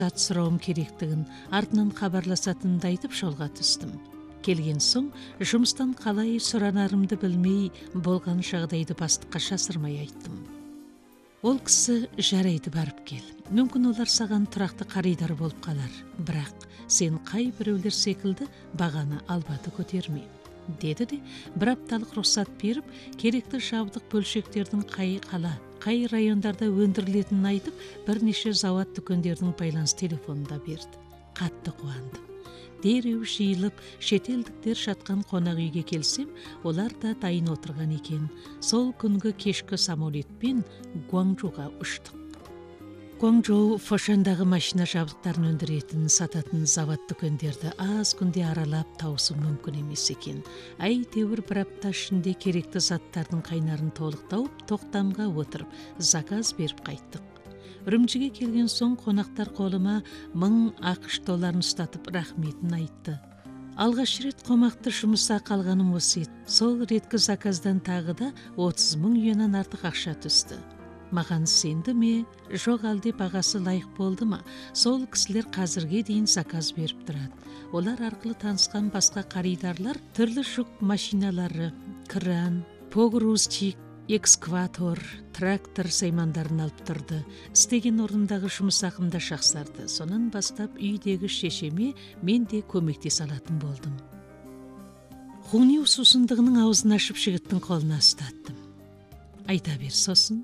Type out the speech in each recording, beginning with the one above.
рұқсат сұрауым керектігін, артынан хабарласатынымды айтып жолға түстім. Келген соң, жұмыстан қалай сұранарымды білмей, болған жағдайды бастыққа жасырмай айттым. Ол кісі жарайды барып кел. Мүмкін олар саған тұрақты қаридар болып қалар, бірақ сен қай біреулер секілді бағаны албаты көтерме, деді де бір апталық рұқсат беріп, керекті жабдық бөлшектердің қай қала, қай райондарда өндірілетінін айтып, бірнеше завод дүкендердің байланыс телефонын да берді. Қатты қуандым. Дереу жиылып, шетелдіктер жатқан қонақ үйге келсем, олар да дайын отырған екен. Сол күнгі кешкі самолетпен Гуанчжоуға ұштық. Гуанчжоу Фошандағы машина жабдықтарын өндіретін, сататын завод дүкендерді аз күнде аралап тауысу мүмкін емес екен. Әйтеуір бір апта ішінде керекті заттардың қайнарын толық тауып, тоқтамға отырып, заказ беріп қайттық. Үрімжіге келген соң қонақтар қолыма 1000 ақш долларын ұстатып рахметін айтты. Алғаш рет қомақты жұмыса қалғаным осы еді. Сол реткі заказдан тағы да 30 000 юаннан артық ақша түсті. Маған сенді ме, жоқ әлде бағасы лайық болды ма? Сол кісілер қазірге дейін заказ беріп тұрады. Олар арқылы танысқан басқа қаридарлар түрлі жүк машиналары, кран, погрузчик, экскаватор, трактор саймандарын алып тұрды. Істеген орындағы жұмыс ақым да жақсарды. Сонан бастап үйдегі шешеме мен де көмектесе алатын болдым. Хуниу сусындығының аузын ашып жігіттің қолына ұстаттым. Айта бер сосын.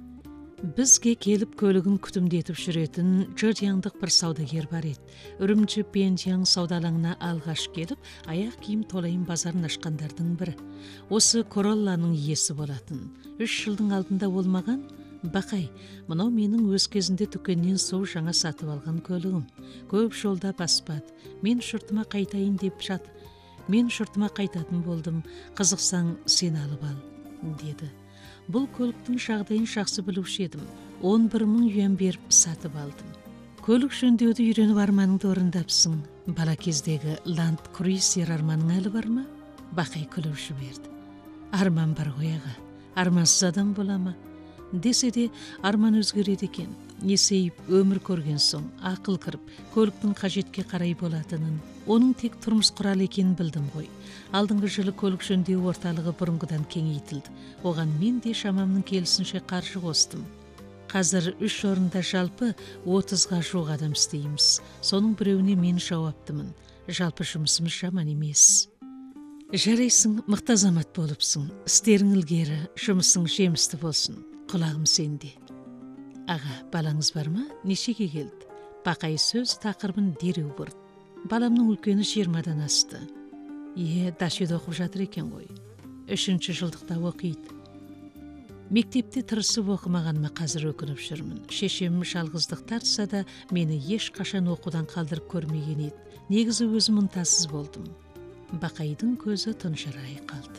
Бізге келіп көлігін күтімдетіп жүретін Джодияңдық бір саудагер бар еді. Үрімжі Пендияң саудалаңына алғаш келіп, аяқ киім толайым базарын ашқандардың бірі. Осы Королланың иесі болатын. 3 жылдың алдында болмаған, бақай, мынау менің өз кезінде дүкеннен сол жаңа сатып алған көлігім. Көп жолда баспады. Мен шұртыма қайтайын деп жат. Мен шұртыма қайтатын болдым. Қызықсаң сен алып ал, деді. Бұл көліктің жағдайын жақсы білуші едім. 11 000 юан беріп сатып алдым. Көлік жөндеуді үйреніп арманыңды орындапсың. Бала кездегі Land Cruiser арманың әлі бар ма? Бақай күліп жіберді. Арман бар ғой аға. Армансыз адам бола ма? Десе де арман өзгереді екен. Есейіп, өмір көрген соң, ақыл кіріп, көліктің қажетке қарай болатынын, оның тек тұрмыс құралы екенін білдім ғой. Алдыңғы жылы көлік жөндеу орталығы бұрынғыдан кеңейтілді. Оған мен де шамамның келісінше қаржы қостым. Қазір 3 орында жалпы 30-ға жуық адам істейміз. Соның біреуіне мен жауаптымын. Жалпы жұмысымыз жаман емес. Жарайсың, мықты азамат болыпсың. Істерің ілгері, жұмысың жемісті болсын. Құлағым сенде. Аға, балаңыз бар ма? Нешеге келді? Бақай сөз тақырыбын дереу бұрды. Баламның үлкені 20-дан асты. Дашида оқып жатыр екен ғой. 3-ші жылдықта оқиды. Мектепте тырысып оқымағаныма қазір өкініп жүрмін. Шешем жалғыздық тартса да, мені ешқашан оқудан қалдырып көрмеген еді. Негізі өзім ынтасыз болдым. Бақайдың көзі тұнжырай қалды.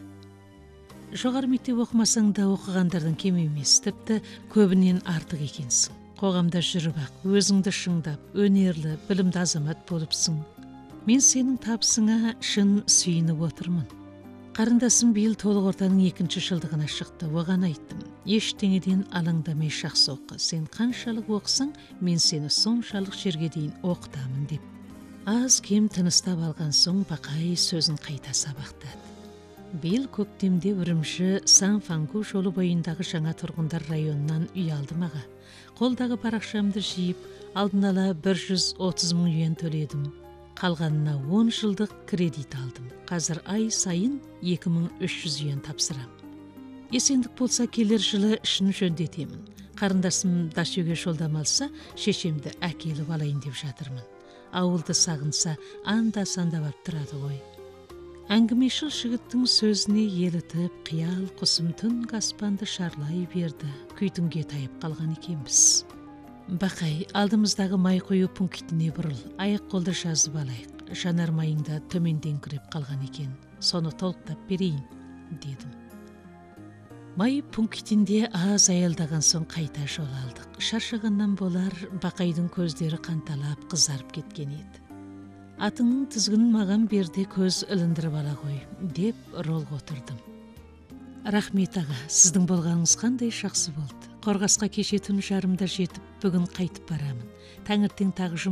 Жоғары мектеп оқымасаң да оқығандардың кем емес, тіпті көбінен артық екенсің. Қоғамда жүріп ақ, өзіңді шыңдап, өнерлі, білімді азамат болыпсың. Мен сенің табысыңа шын сүйініп отырмын. Қарындасым биыл толық ортаның 2-ші жылдығына шықты. Оған айттым, ештеңеден алаңдамай жақсы оқы. Сен қаншалық оқысаң, мен сені соншалық жерге дейін оқытамын деп. Аз кем тыныстап алған соң Бақай сөзін қайта сабақтады. Биыл көктемде Үрімжі Сан-Фангу жолы бойындағы жаңа тұрғындар районынан үй алдым аға. Қолдағы парақшамды жиып, алдын ала 130 000 юан төледім. Қалғанына 10 жылдық кредит алдым. Қазір ай сайын 2300 юан тапсырам. Есендік болса келер жылы ішін жөндетемін. Қарындасым Дашиге жолдама алса, шешемді әкеліп алайын деп жатырмын. Ауылды сағынса, анда-санда барып тұрады ғой. Әңгімешіл жігіттің сөзіне елітіп, қиял құсым түнгі аспанды шарлай берді. Күйтінге тайып қалған екенбіз. Бақай, алдымыздағы май қою пунктіне бұрыл, аяқ қолды жазып алайық. Жанар майыңда төменден кіріп қалған екен. Соны толықтап берейін, дедім. Май пунктінде аз аялдаған соң қайта жол алдық. Шаршағаннан болар, Бақайдың көздері қанталап, қызарып кеткен еді. Атыңның тізгінін маған берде көз іліндіріп ала ғой, деп ролға отырдым. Рахмет аға, сіздің болғаныңыз қандай жақсы болды. Қорғасқа кеше түн жарымда жетіп, бүгін қайтып барамын. Таңертең тағы